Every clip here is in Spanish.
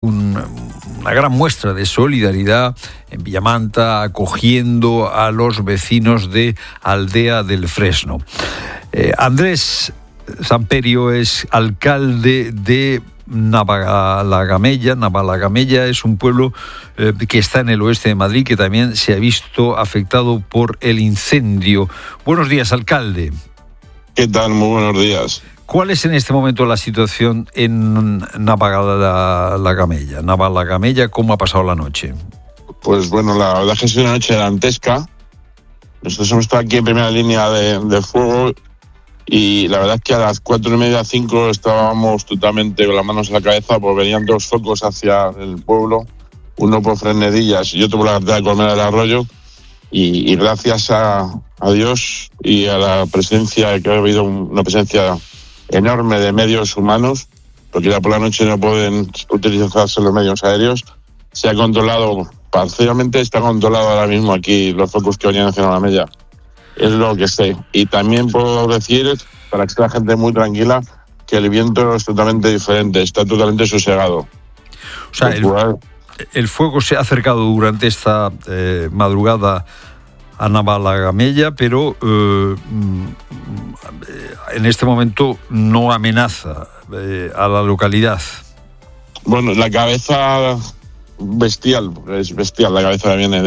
una gran muestra de solidaridad en Villamanta, acogiendo a los vecinos de Aldea del Fresno. Andrés Samperio es alcalde de Navalagamella. Navalagamella es un pueblo que está en el oeste de Madrid, que también se ha visto afectado por el incendio. Buenos días, alcalde. ¿Qué tal? Muy buenos días. ¿Cuál es en este momento la situación en Navalagamella? Navalagamella, ¿cómo ha pasado la noche? Pues bueno, la verdad es que ha sido una noche dantesca. Nosotros hemos estado aquí en primera línea de fuego y la verdad es que a las 4:30, 5 estábamos totalmente con las manos en la cabeza, porque venían dos focos hacia el pueblo, uno por Fresnedillas y otro por la carretera de Colmena del Arroyo, y gracias a Dios y a la presencia, que ha habido una presencia enorme de medios humanos, porque ya por la noche no pueden utilizarse los medios aéreos, se ha controlado, parcialmente está controlado ahora mismo aquí los focos que venían hacia la mella. Es lo que sé. Y también puedo decir, para que esté la gente muy tranquila, que el viento es totalmente diferente, está totalmente sosegado. O sea, el fuego se ha acercado durante esta madrugada a Navalagamella, pero en este momento no amenaza a la localidad. Bueno, la cabeza bestial, es bestial la cabeza que viene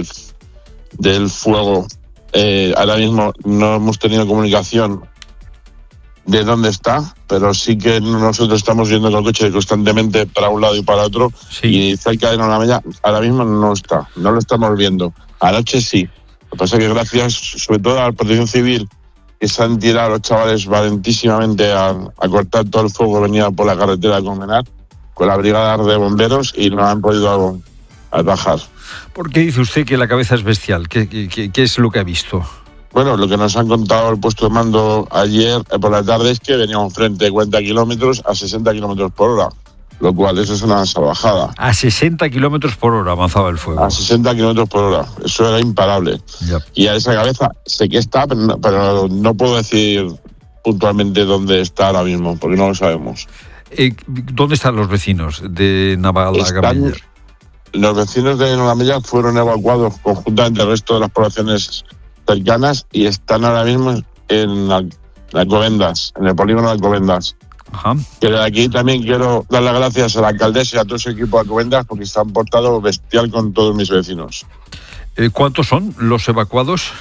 del fuego. Ahora mismo no hemos tenido comunicación de dónde está, pero sí que nosotros estamos viendo el coche constantemente para un lado y para otro, sí. Y cerca de Navalagamella ahora mismo no está, no lo estamos viendo. Anoche sí. Lo que pasa es que gracias sobre todo a la Protección Civil, que se han tirado los chavales valentísimamente a cortar todo el fuego que venía por la carretera de Colmenar, con la brigada de bomberos, y no han podido atajar. ¿Por qué dice usted que la cabeza es bestial? ¿Qué es lo que ha visto? Bueno, lo que nos han contado el puesto de mando ayer por la tarde es que veníamos frente de 40 kilómetros a 60 kilómetros por hora, lo cual eso es una salvajada. A 60 kilómetros por hora avanzaba el fuego. A 60 kilómetros por hora, eso era imparable. Yep. Y a esa cabeza sé que está, pero no puedo decir puntualmente dónde está ahora mismo, porque no lo sabemos. ¿Dónde están los vecinos de Navalagamella? Los vecinos de Navalagamella fueron evacuados conjuntamente al resto de las poblaciones cercanas y están ahora mismo en Alcobendas, en el polígono de Alcobendas. Ajá. Que de aquí también quiero dar las gracias a la alcaldesa y a todo su equipo de Alcobendas, porque se han portado bestial con todos mis vecinos. ¿Cuántos son los evacuados?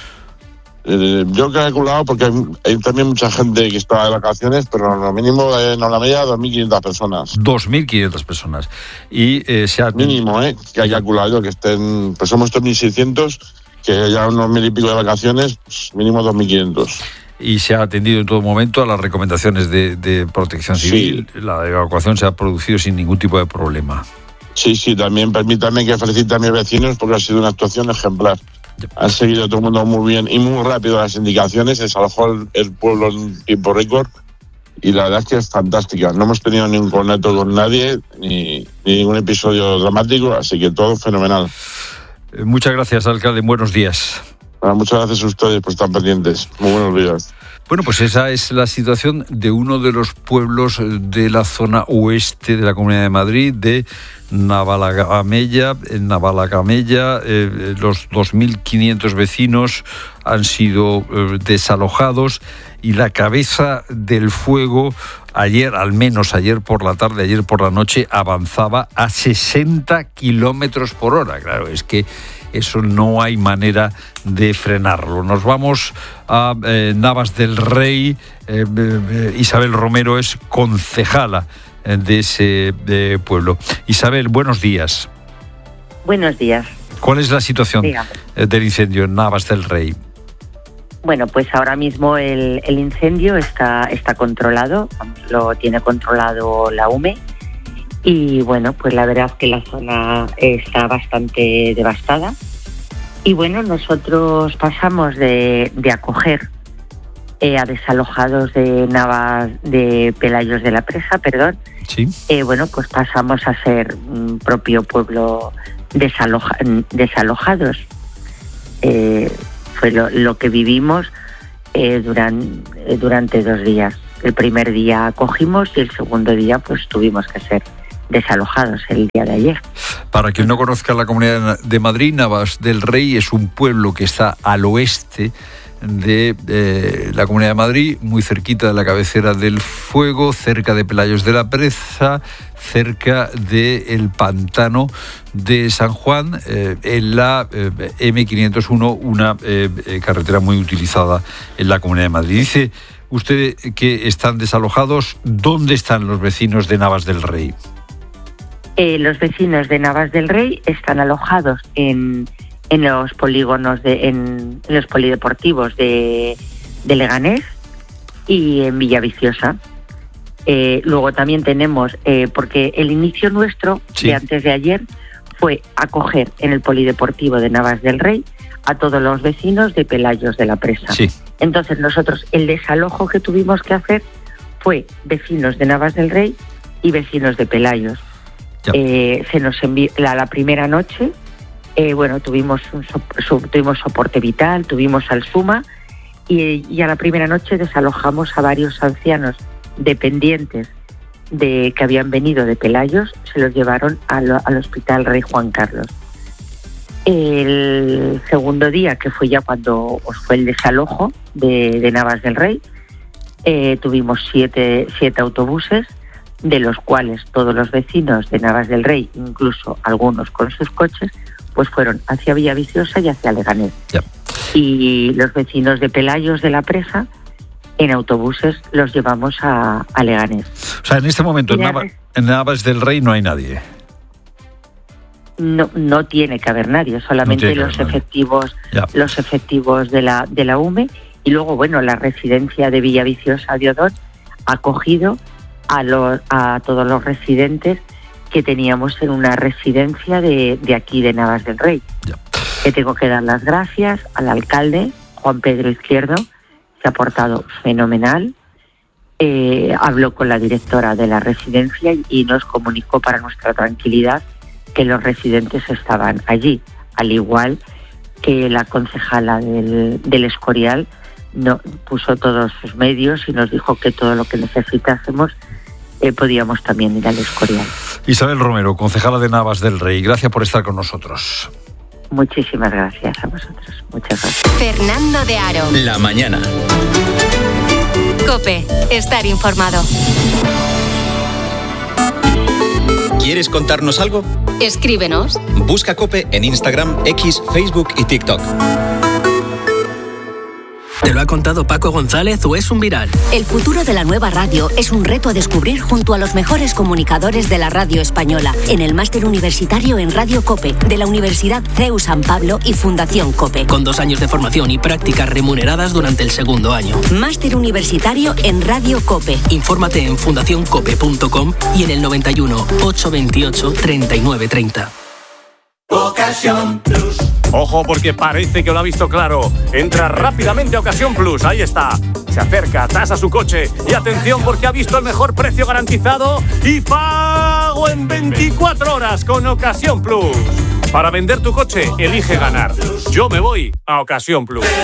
Yo he calculado, porque hay también mucha gente que está de vacaciones, pero lo mínimo en Navalagamella 2.500 personas. 2.500 personas. Y se ha... Mínimo, que hay calculado yo, que estén... Pues somos 3.600, que ya unos 1.000 y pico de vacaciones, pues mínimo 2.500. Y se ha atendido en todo momento a las recomendaciones de Protección Civil. Sí. La evacuación se ha producido sin ningún tipo de problema. Sí, también permítanme que felicite a mis vecinos, porque ha sido una actuación ejemplar. Han seguido todo el mundo muy bien y muy rápido las indicaciones, se desalojó el pueblo en tiempo récord y la verdad es que es fantástica. No hemos tenido ningún conato con nadie, ni ningún episodio dramático, así que todo fenomenal. Muchas gracias, alcalde. Buenos días. Bueno, muchas gracias a ustedes por estar pendientes. Muy buenos días. Bueno, pues esa es la situación de uno de los pueblos de la zona oeste de la Comunidad de Madrid, de Navalagamella. En Navalagamella los 2.500 vecinos han sido desalojados y la cabeza del fuego ayer, al menos ayer por la tarde, ayer por la noche, avanzaba a 60 kilómetros por hora. Claro, es que eso no hay manera de frenarlo. Nos vamos a Navas del Rey. Isabel Romero es concejala de ese pueblo. Isabel, buenos días. Buenos días. ¿Cuál es la situación del incendio en Navas del Rey? Bueno, pues ahora mismo el incendio está controlado, lo tiene controlado la UME. Y bueno, pues la verdad es que la zona está bastante devastada. Y bueno, nosotros pasamos de acoger a desalojados de Navas, de Pelayos de la Presa, perdón. Sí. Bueno, pues pasamos a ser un propio pueblo desalojados. Fue lo que vivimos durante 2 días. El primer día acogimos y el segundo día pues tuvimos que ser desalojados el día de ayer. Para quien no conozca la Comunidad de Madrid, Navas del Rey es un pueblo que está al oeste de la Comunidad de Madrid, muy cerquita de la cabecera del Fuego, cerca de Pelayos de la Presa, cerca del pantano de San Juan, en la M501, una carretera muy utilizada en la Comunidad de Madrid. Dice usted que están desalojados. ¿Dónde están los vecinos de Navas del Rey? Los vecinos de Navas del Rey están alojados en los polígonos, en los polideportivos de Leganés y en Villaviciosa. Luego también tenemos, porque el inicio nuestro, sí, de antes de ayer, fue acoger en el polideportivo de Navas del Rey a todos los vecinos de Pelayos de la Presa. Sí. Entonces nosotros, el desalojo que tuvimos que hacer fue vecinos de Navas del Rey y vecinos de Pelayos. Se nos envió la primera noche, tuvimos soporte vital, tuvimos al SUMA y a la primera noche desalojamos a varios ancianos dependientes que habían venido de Pelayos, se los llevaron al Hospital Rey Juan Carlos. El segundo día, que fue ya cuando fue el desalojo de Navas del Rey, tuvimos siete autobuses, de los cuales todos los vecinos de Navas del Rey, incluso algunos con sus coches, pues fueron hacia Villaviciosa y hacia Leganés. Yep. Y los vecinos de Pelayos de la Presa, en autobuses los llevamos a Leganés. O sea, en este momento en Navas del Rey no hay nadie. No tiene que haber nadie, solamente los efectivos de la UME, y luego, la residencia de Villaviciosa de Odón ha acogido a todos los residentes que teníamos en una residencia de aquí de Navas del Rey. Que tengo que dar las gracias al alcalde, Juan Pedro Izquierdo, se ha portado fenomenal. Habló con la directora de la residencia y nos comunicó, para nuestra tranquilidad, que los residentes estaban allí, al igual que la concejala del Escorial puso todos sus medios y nos dijo que todo lo que necesitásemos podíamos también ir al Escorial. Isabel Romero, concejala de Navas del Rey, gracias por estar con nosotros. Muchísimas gracias a vosotros. Muchas gracias. Fernando de Aro. La mañana. COPE. Estar informado. ¿Quieres contarnos algo? Escríbenos. Busca COPE en Instagram, X, Facebook y TikTok. ¿Te lo ha contado Paco González o es un viral? El futuro de la nueva radio es un reto a descubrir junto a los mejores comunicadores de la radio española en el máster universitario en Radio COPE de la Universidad CEU San Pablo y Fundación COPE. Con 2 años de formación y prácticas remuneradas durante el segundo año. Máster universitario en Radio COPE. Infórmate en fundacioncope.com y en el 91 828 3930. Ocasión Plus. Ojo, porque parece que lo ha visto claro. Entra rápidamente a Ocasión Plus, ahí está. Se acerca, tasa su coche y atención, porque ha visto el mejor precio garantizado y pago en 24 horas con Ocasión Plus. Para vender tu coche, elige ganar. Yo me voy a Ocasión Plus.